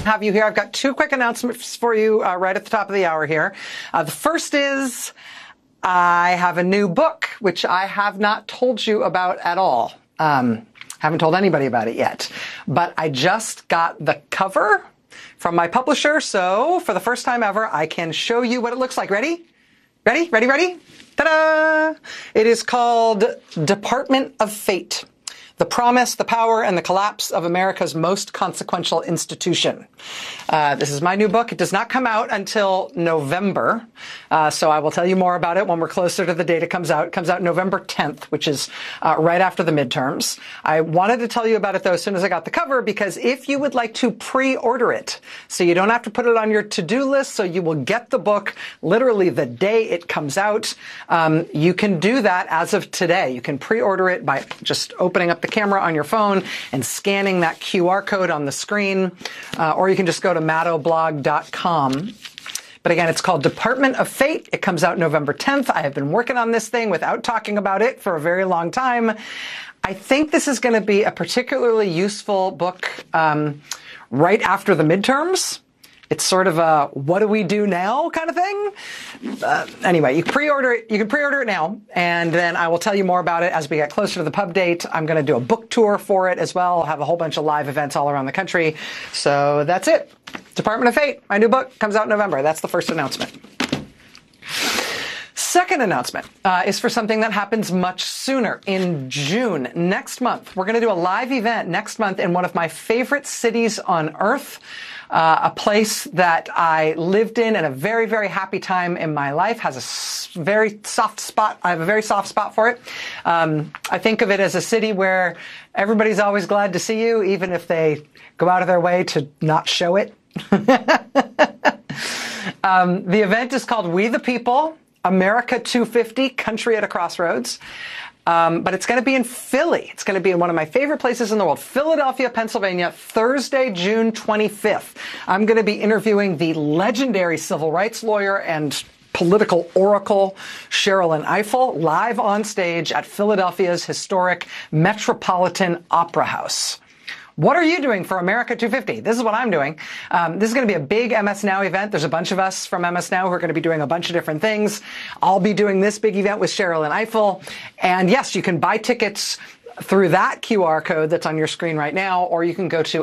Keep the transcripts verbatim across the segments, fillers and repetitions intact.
Have you here. I've got two quick announcements for you uh, right at the top of the hour here. Uh, the first is I have a new book, which I have not told you about at all. Um, haven't told anybody about it yet. But I just got the cover from my publisher, so for the first time ever, I can show you what it looks like. Ready? Ready? Ready? Ready? Ta-da! It is called Department of Fate: The Promise, the Power, and the Collapse of America's Most Consequential Institution. Uh, this is my new book. It does not come out until November, uh, so I will tell you more about it when we're closer to the date it comes out. It comes out November tenth, which is uh, right after the midterms. I wanted to tell you about it, though, as soon as I got the cover, because if you would like to pre-order it, so you don't have to put it on your to-do list, so you will get the book literally the day it comes out, um, you can do that as of today. You can pre-order it by just opening up the camera on your phone and scanning that Q R code on the screen, uh, or you can just go to matto blog dot com. But again, it's called Department of Fate. It comes out November tenth. I have been working on this thing without talking about it for a very long time. I think this is going to be a particularly useful book um, right after the midterms. It's sort of a what do we do now kind of thing. Uh, anyway, you pre-order it. You can pre-order it now, and then I will tell you more about it as we get closer to the pub date. I'm going to do a book tour for it as well. I'll have a whole bunch of live events all around the country. So that's it. Department of Fate, my new book, comes out in November. That's the first announcement. Second announcement uh, is for something that happens much sooner, in June, next month. We're going to do a live event next month in one of my favorite cities on earth. Uh, a place that I lived in and a very, very happy time in my life, has a s- very soft spot. I have a very soft spot for it. Um, I think of it as a city where everybody's always glad to see you, even if they go out of their way to not show it. um, the event is called We the People, America two fifty, Country at a Crossroads. Um, but it's going to be in Philly. It's going to be in one of my favorite places in the world, Philadelphia, Pennsylvania, Thursday, June twenty-fifth. I'm going to be interviewing the legendary civil rights lawyer and political oracle, Sherrilyn Ifill, live on stage at Philadelphia's historic Metropolitan Opera House. What are you doing for America two fifty? This is what I'm doing. Um, this is going to be a big M S Now event. There's a bunch of us from M S Now who are going to be doing a bunch of different things. I'll be doing this big event with Sherrilyn Ifill. And yes, you can buy tickets through that Q R code that's on your screen right now, or you can go to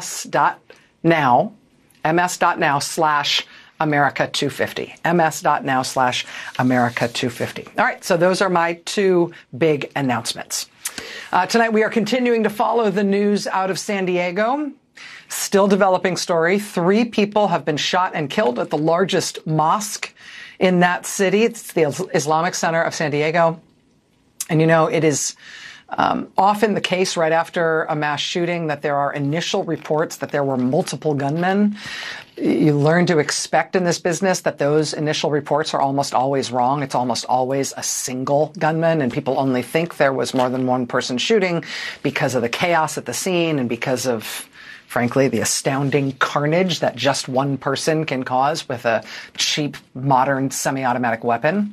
ms.now, ms.now slash America two fifty, ms.now slash America two fifty. All right, so those are my two big announcements. Uh, tonight we are continuing to follow the news out of San Diego. Still developing story. Three people have been shot and killed at the largest mosque in that city. It's the Islamic Center of San Diego. And you know, it is um, often the case right after a mass shooting that there are initial reports that there were multiple gunmen. You learn to expect in this business that those initial reports are almost always wrong. It's almost always a single gunman, and people only think there was more than one person shooting because of the chaos at the scene and because of, frankly, the astounding carnage that just one person can cause with a cheap, modern, semi-automatic weapon.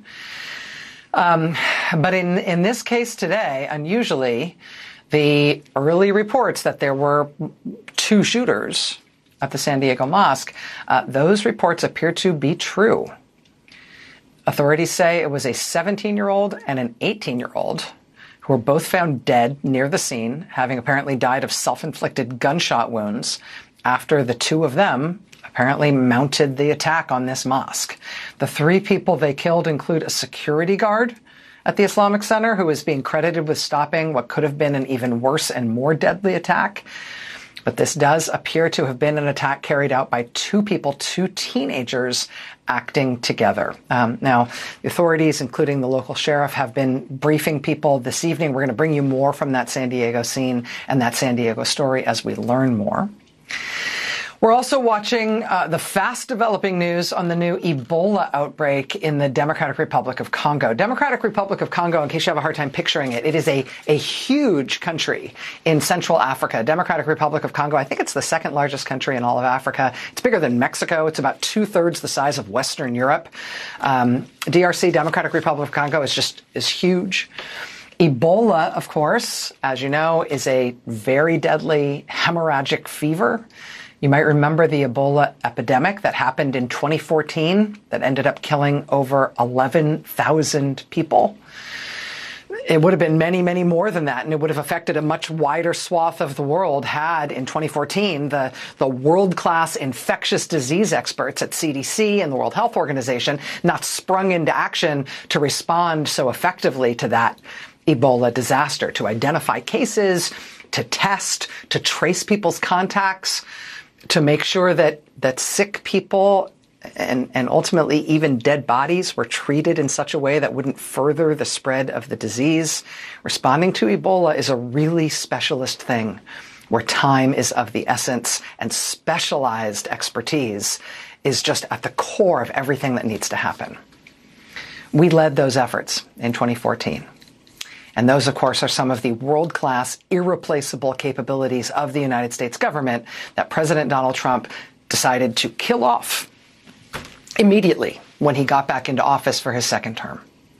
Um, but in, in this case today, unusually, the early reports that there were two shooters at the San Diego Mosque, uh, those reports appear to be true. Authorities say it was a seventeen-year-old and an eighteen-year-old who were both found dead near the scene, having apparently died of self-inflicted gunshot wounds after the two of them apparently mounted the attack on this mosque. The three people they killed include a security guard at the Islamic Center who is being credited with stopping what could have been an even worse and more deadly attack. But this does appear to have been an attack carried out by two people, two teenagers acting together. Um, now, the authorities, including the local sheriff, have been briefing people this evening. We're going to bring you more from that San Diego scene and that San Diego story as we learn more. We're also watching uh, the fast-developing news on the new Ebola outbreak in the Democratic Republic of Congo. Democratic Republic of Congo, in case you have a hard time picturing it, it is a, a huge country in Central Africa. Democratic Republic of Congo, I think it's the second largest country in all of Africa. It's bigger than Mexico. It's about two-thirds the size of Western Europe. Um, D R C, Democratic Republic of Congo, is just is huge. Ebola, of course, as you know, is a very deadly hemorrhagic fever. You might remember the Ebola epidemic that happened in twenty fourteen that ended up killing over eleven thousand people. It would have been many, many more than that, and it would have affected a much wider swath of the world had, in twenty fourteen, the, the world-class infectious disease experts at C D C and the World Health Organization not sprung into action to respond so effectively to that Ebola disaster, to identify cases, to test, to trace people's contacts, to make sure that, that sick people and, and ultimately even dead bodies were treated in such a way that wouldn't further the spread of the disease. Responding to Ebola is a really specialist thing where time is of the essence and specialized expertise is just at the core of everything that needs to happen. We led those efforts in twenty fourteen. And those, of course, are some of the world-class, irreplaceable capabilities of the United States government that President Donald Trump decided to kill off immediately when he got back into office for his second term.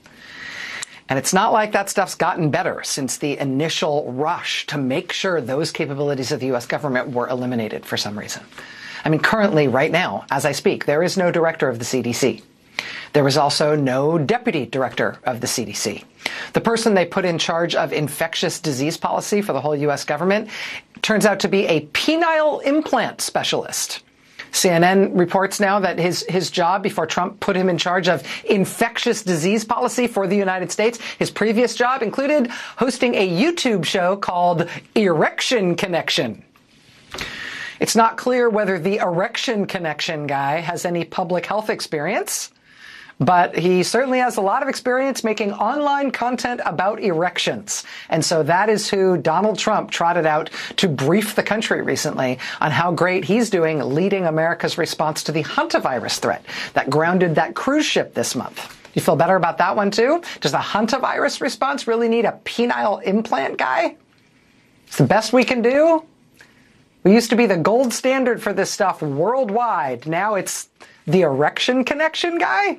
And it's not like that stuff's gotten better since the initial rush to make sure those capabilities of the U S government were eliminated for some reason. I mean, currently, right now, as I speak, there is no director of the C D C. There was also no deputy director of the C D C. The person they put in charge of infectious disease policy for the whole U S government turns out to be a penile implant specialist. C N N reports now that his, his job before Trump put him in charge of infectious disease policy for the United States, his previous job included hosting a YouTube show called Erection Connection. It's not clear whether the Erection Connection guy has any public health experience, but he certainly has a lot of experience making online content about erections. And so that is who Donald Trump trotted out to brief the country recently on how great he's doing leading America's response to the hantavirus threat that grounded that cruise ship this month. You feel better about that one too? Does the hantavirus response really need a penile implant guy? It's the best we can do? We used to be the gold standard for this stuff worldwide. Now it's the Erection Connection guy?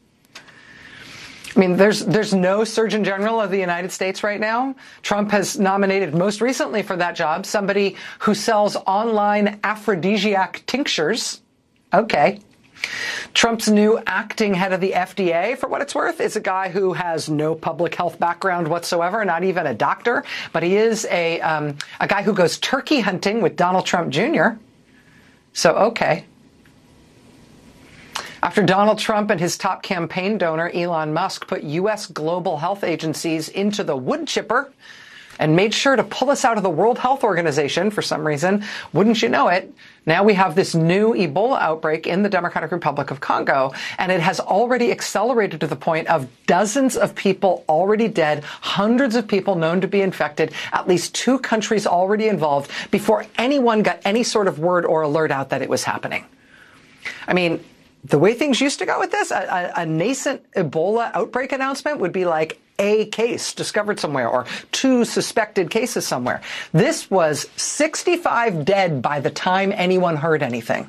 I mean, there's there's no Surgeon General of the United States right now. Trump has nominated most recently for that job somebody who sells online aphrodisiac tinctures. Okay. Trump's new acting head of the F D A, for what it's worth, is a guy who has no public health background whatsoever, not even a doctor, but he is a um, a guy who goes turkey hunting with Donald Trump Junior So, okay. After Donald Trump and his top campaign donor, Elon Musk, put U S global health agencies into the wood chipper and made sure to pull us out of the World Health Organization for some reason, wouldn't you know it, now we have this new Ebola outbreak in the Democratic Republic of Congo, and it has already accelerated to the point of dozens of people already dead, hundreds of people known to be infected, at least two countries already involved before anyone got any sort of word or alert out that it was happening. I mean, the way things used to go with this, a, a, a nascent Ebola outbreak announcement would be like a case discovered somewhere or two suspected cases somewhere. This was sixty-five dead by the time anyone heard anything.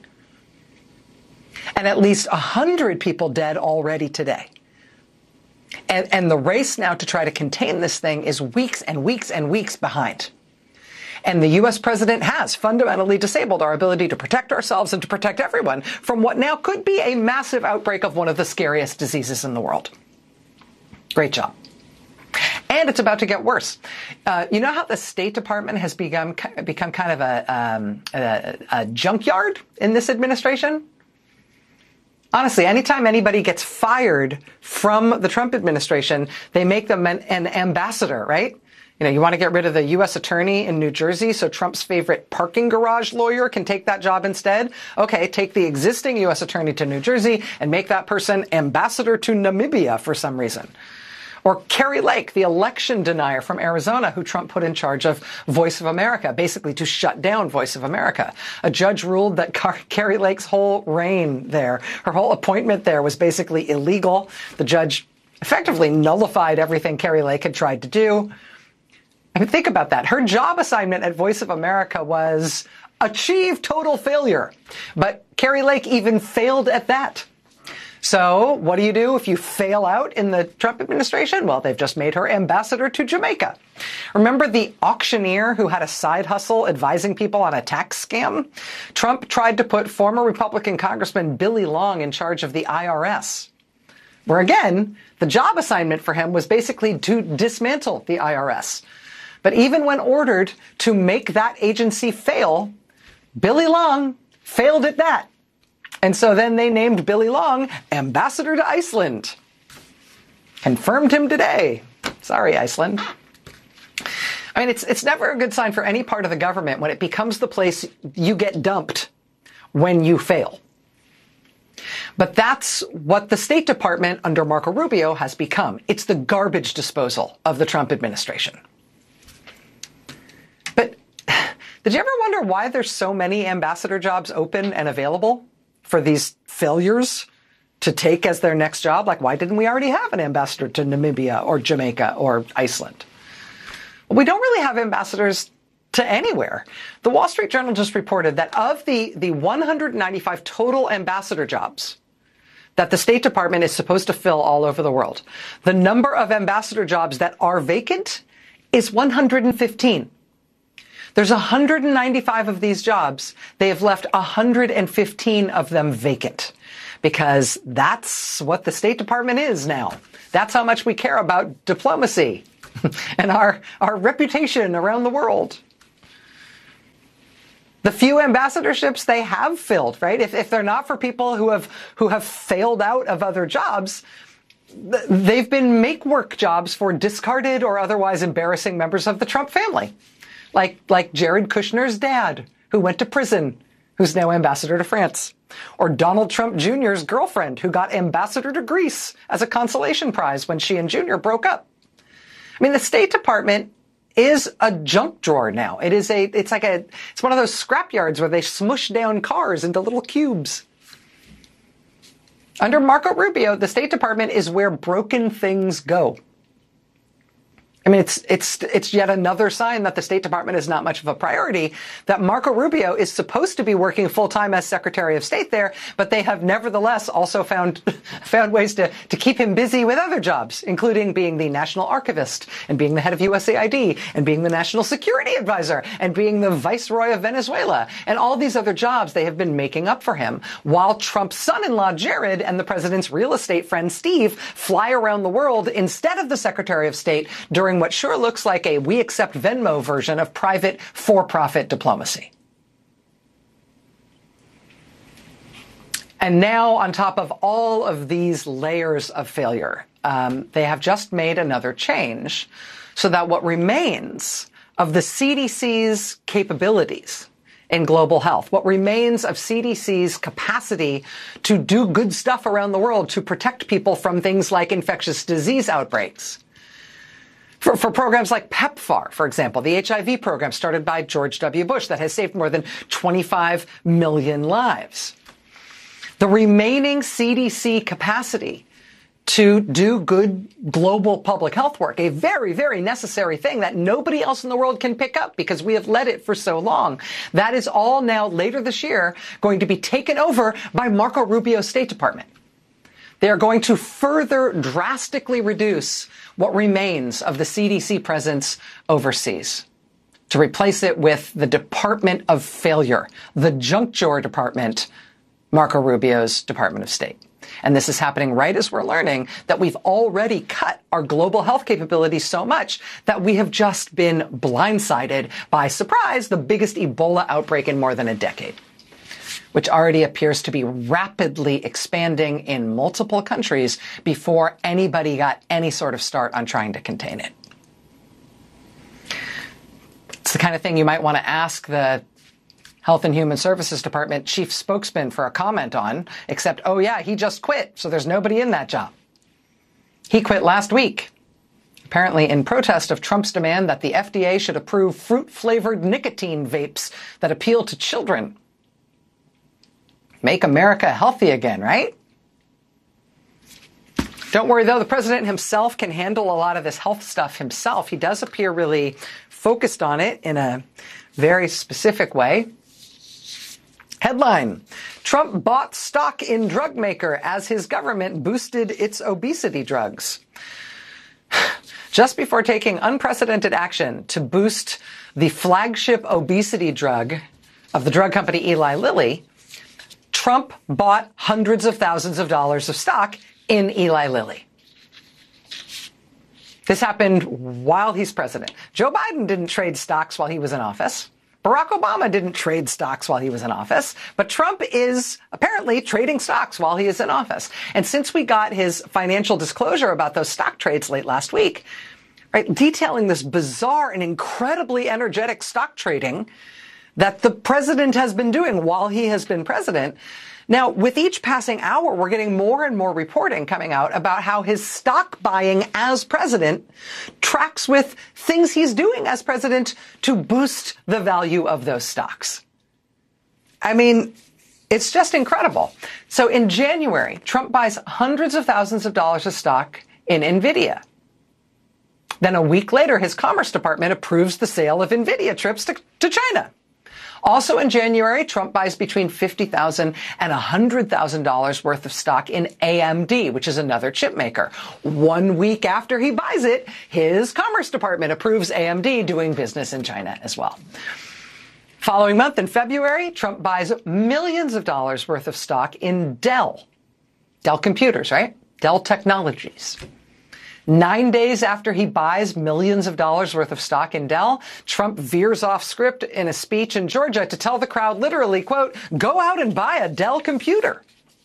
And at least one hundred people dead already today. And, and the race now to try to contain this thing is weeks and weeks and weeks behind. And the U S president has fundamentally disabled our ability to protect ourselves and to protect everyone from what now could be a massive outbreak of one of the scariest diseases in the world. Great job. And it's about to get worse. Uh, you know how the State Department has become become kind of a, um, a, a junkyard in this administration? Honestly, anytime anybody gets fired from the Trump administration, they make them an, an ambassador, right? You know, you want to get rid of the U S attorney in New Jersey so Trump's favorite parking garage lawyer can take that job instead? Okay, take the existing U S attorney to New Jersey and make that person ambassador to Namibia for some reason. Or Kari Lake, the election denier from Arizona who Trump put in charge of Voice of America, basically to shut down Voice of America. A judge ruled that Car- Kari Lake's whole reign there, her whole appointment there was basically illegal. The judge effectively nullified everything Kari Lake had tried to do. I mean, think about that. Her job assignment at Voice of America was achieve total failure. But Kari Lake even failed at that. So what do you do if you fail out in the Trump administration? Well, they've just made her ambassador to Jamaica. Remember the auctioneer who had a side hustle advising people on a tax scam? Trump tried to put former Republican Congressman Billy Long in charge of the I R S, where again, the job assignment for him was basically to dismantle the I R S. But even when ordered to make that agency fail, Billy Long failed at that. And so then they named Billy Long ambassador to Iceland. Confirmed him today. Sorry, Iceland. I mean, it's it's never a good sign for any part of the government when it becomes the place you get dumped when you fail. But that's what the State Department under Marco Rubio has become. It's the garbage disposal of the Trump administration. But did you ever wonder why there's so many ambassador jobs open and available for these failures to take as their next job? Like, why didn't we already have an ambassador to Namibia or Jamaica or Iceland? Well, we don't really have ambassadors to anywhere. The Wall Street Journal just reported that of the, the one hundred ninety-five total ambassador jobs that the State Department is supposed to fill all over the world, the number of ambassador jobs that are vacant is one hundred fifteen. There's one hundred ninety-five of these jobs. They have left one hundred fifteen of them vacant because that's what the State Department is now. That's how much we care about diplomacy and our, our reputation around the world. The few ambassadorships they have filled, right? If, if they're not for people who have, who have failed out of other jobs, they've been make-work jobs for discarded or otherwise embarrassing members of the Trump family. Like, like Jared Kushner's dad, who went to prison, who's now ambassador to France. Or Donald Trump Junior's girlfriend, who got ambassador to Greece as a consolation prize when she and Junior broke up. I mean, the State Department is a junk drawer now. It is a, it's like a, it's one of those scrap yards where they smush down cars into little cubes. Under Marco Rubio, the State Department is where broken things go. I mean, it's, it's, it's yet another sign that the State Department is not much of a priority, that Marco Rubio is supposed to be working full-time as Secretary of State there, but they have nevertheless also found, found ways to, to keep him busy with other jobs, including being the National Archivist, and being the head of U S A I D, and being the National Security Advisor, and being the Viceroy of Venezuela, and all these other jobs they have been making up for him, while Trump's son-in-law Jared and the president's real estate friend Steve fly around the world instead of the Secretary of State during what sure looks like a we accept Venmo version of private for-profit diplomacy. And now, on top of all of these layers of failure, um, they have just made another change so that what remains of the C D C's capabilities in global health, what remains of C D C's capacity to do good stuff around the world to protect people from things like infectious disease outbreaks, For, for programs like PEPFAR, for example, the H I V program started by George W. Bush that has saved more than twenty-five million lives. The remaining C D C capacity to do good global public health work, a very, very necessary thing that nobody else in the world can pick up because we have led it for so long. That is all now, later this year, going to be taken over by Marco Rubio's State Department. They are going to further drastically reduce what remains of the C D C presence overseas, to replace it with the Department of Failure, the junk drawer department, Marco Rubio's Department of State. And this is happening right as we're learning that we've already cut our global health capabilities so much that we have just been blindsided by, surprise, the biggest Ebola outbreak in more than a decade, which already appears to be rapidly expanding in multiple countries before anybody got any sort of start on trying to contain it. It's the kind of thing you might want to ask the Health and Human Services Department chief spokesman for a comment on, except, oh yeah, he just quit, so there's nobody in that job. He quit last week, apparently in protest of Trump's demand that the F D A should approve fruit-flavored nicotine vapes that appeal to children. Make America healthy again, right? Don't worry, though. The president himself can handle a lot of this health stuff himself. He does appear really focused on it in a very specific way. Headline: Trump bought stock in drug maker as his government boosted its obesity drugs. Just before taking unprecedented action to boost the flagship obesity drug of the drug company Eli Lilly, Trump bought hundreds of thousands of dollars of stock in Eli Lilly. This happened while he's president. Joe Biden didn't trade stocks while he was in office. Barack Obama didn't trade stocks while he was in office, but Trump is apparently trading stocks while he is in office. And since we got his financial disclosure about those stock trades late last week, right, detailing this bizarre and incredibly energetic stock trading that the president has been doing while he has been president. Now, with each passing hour, we're getting more and more reporting coming out about how his stock buying as president tracks with things he's doing as president to boost the value of those stocks. I mean, it's just incredible. So in January, Trump buys hundreds of thousands of dollars of stock in NVIDIA. Then a week later, his Commerce Department approves the sale of NVIDIA chips to, to China. Also in January, Trump buys between fifty thousand dollars and one hundred thousand dollars worth of stock in A M D, which is another chip maker. One week after he buys it, his Commerce Department approves A M D doing business in China as well. Following month, in February, Trump buys millions of dollars worth of stock in Dell. Dell Computers, right? Dell Technologies. Nine days after he buys millions of dollars worth of stock in Dell, Trump veers off script in a speech in Georgia to tell the crowd literally, quote, go out and buy a Dell computer.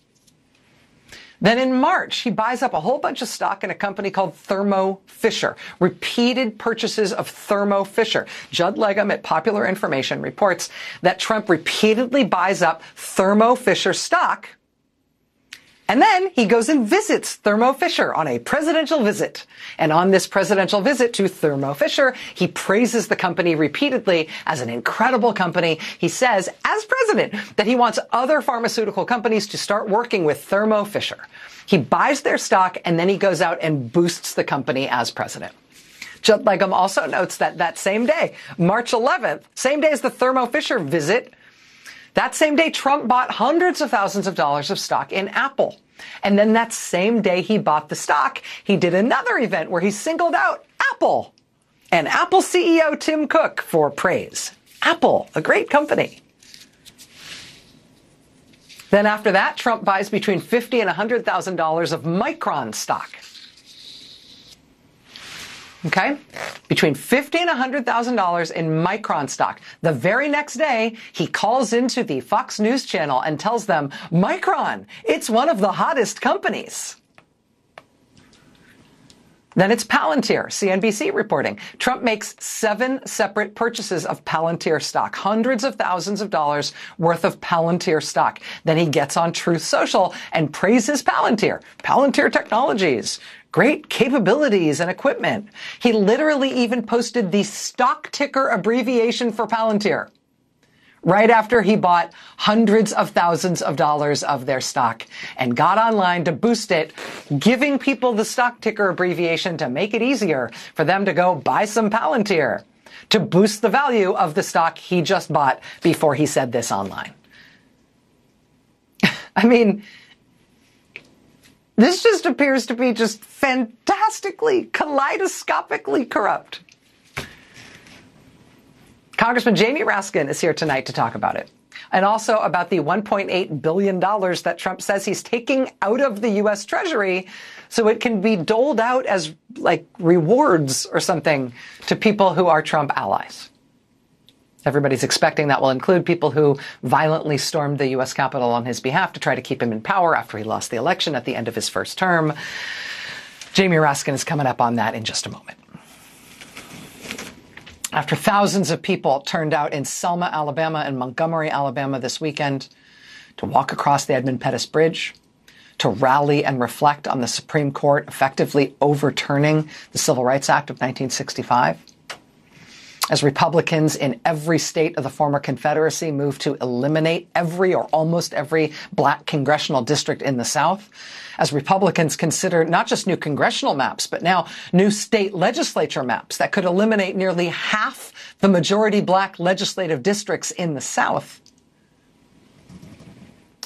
Then in March, he buys up a whole bunch of stock in a company called Thermo Fisher. Repeated purchases of Thermo Fisher. Judd Legum at Popular Information reports that Trump repeatedly buys up Thermo Fisher stock. And then he goes and visits Thermo Fisher on a presidential visit. And on this presidential visit to Thermo Fisher, he praises the company repeatedly as an incredible company. He says, as president, that he wants other pharmaceutical companies to start working with Thermo Fisher. He buys their stock and then he goes out and boosts the company as president. Judd Legum also notes that that same day, March eleventh, same day as the Thermo Fisher visit, that same day, Trump bought hundreds of thousands of dollars of stock in Apple. And then that same day he bought the stock, he did another event where he singled out Apple and Apple C E O Tim Cook for praise. Apple, a great company. Then after that, Trump buys between fifty thousand dollars and one hundred thousand dollars of Micron stock. Okay? Between fifty thousand dollars and one hundred thousand dollars in Micron stock. The very next day, he calls into the Fox News channel and tells them, Micron, it's one of the hottest companies. Then it's Palantir, C N B C reporting. Trump makes seven separate purchases of Palantir stock, hundreds of thousands of dollars worth of Palantir stock. Then he gets on Truth Social and praises Palantir, Palantir Technologies. Great capabilities and equipment. He literally even posted the stock ticker abbreviation for Palantir right after he bought hundreds of thousands of dollars of their stock and got online to boost it, giving people the stock ticker abbreviation to make it easier for them to go buy some Palantir, to boost the value of the stock he just bought before he said this online. I mean, this just appears to be just fantastically, kaleidoscopically corrupt. Congressman Jamie Raskin is here tonight to talk about it. And also about the one point eight billion dollars that Trump says he's taking out of the U S Treasury so it can be doled out as, like, rewards or something to people who are Trump allies. Everybody's expecting that will include people who violently stormed the U S Capitol on his behalf to try to keep him in power after he lost the election at the end of his first term. Jamie Raskin is coming up on that in just a moment. After thousands of people turned out in Selma, Alabama and Montgomery, Alabama this weekend to walk across the Edmund Pettus Bridge, to rally and reflect on the Supreme Court effectively overturning the Civil Rights Act of nineteen sixty-five, as Republicans in every state of the former Confederacy moved to eliminate every or almost every black congressional district in the South, as Republicans consider not just new congressional maps, but now new state legislature maps that could eliminate nearly half the majority black legislative districts in the South.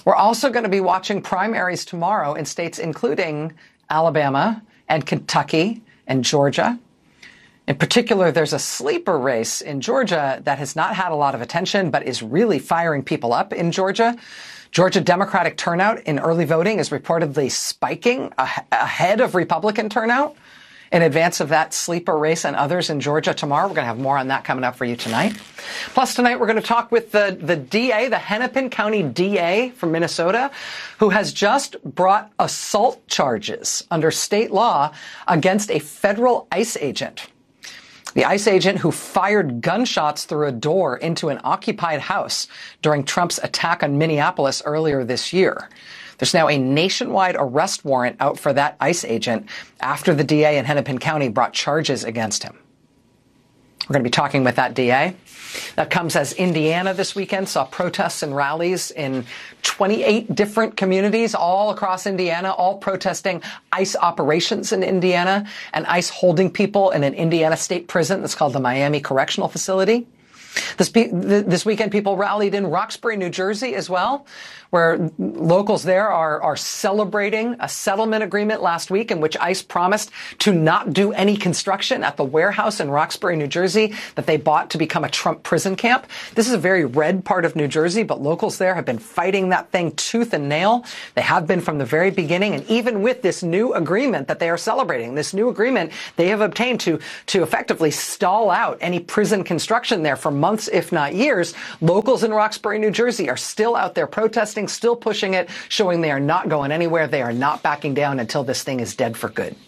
We're also going to be watching primaries tomorrow in states including Alabama and Kentucky and Georgia. In particular, there's a sleeper race in Georgia that has not had a lot of attention, but is really firing people up in Georgia. Georgia Democratic turnout in early voting is reportedly spiking ahead of Republican turnout. In advance of that sleeper race and others in Georgia tomorrow, we're going to have more on that coming up for you tonight. Plus, tonight we're going to talk with the, the D A, the Hennepin County D A from Minnesota, who has just brought assault charges under state law against a federal ICE agent. The ICE agent who fired gunshots through a door into an occupied house during Trump's attack on Minneapolis earlier this year. There's now a nationwide arrest warrant out for that ICE agent after the D A in Hennepin County brought charges against him. We're going to be talking with that D A. That comes as Indiana this weekend saw protests and rallies in twenty-eight different communities all across Indiana, all protesting ICE operations in Indiana and ICE holding people in an Indiana state prison that's called the Miami Correctional Facility. This, this weekend, people rallied in Roxbury, New Jersey as well, where locals there are, are celebrating a settlement agreement last week in which ICE promised to not do any construction at the warehouse in Roxbury, New Jersey that they bought to become a Trump prison camp. This is a very red part of New Jersey, but locals there have been fighting that thing tooth and nail. They have been from the very beginning. And even with this new agreement that they are celebrating, this new agreement they have obtained to, to effectively stall out any prison construction there for months, if not years, locals in Roxbury, New Jersey are still out there protesting, still pushing it, showing they are not going anywhere. They are not backing down until this thing is dead for good.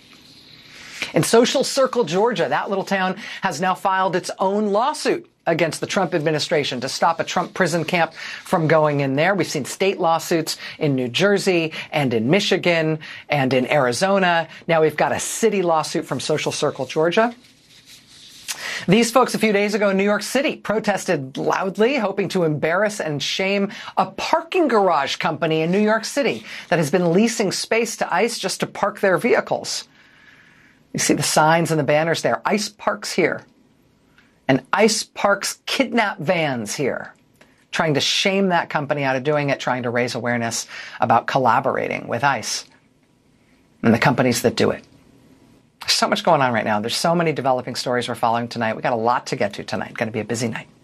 In Social Circle, Georgia, that little town has now filed its own lawsuit against the Trump administration to stop a Trump prison camp from going in there. We've seen state lawsuits in New Jersey and in Michigan and in Arizona. Now we've got a city lawsuit from Social Circle, Georgia. These folks a few days ago in New York City protested loudly, hoping to embarrass and shame a parking garage company in New York City that has been leasing space to ICE just to park their vehicles. You see the signs and the banners there. ICE parks here. And ICE parks kidnap vans here. Trying to shame that company out of doing it, trying to raise awareness about collaborating with ICE and the companies that do it. There's so much going on right now. There's so many developing stories we're following tonight. We got a lot to get to tonight. Going to be a busy night.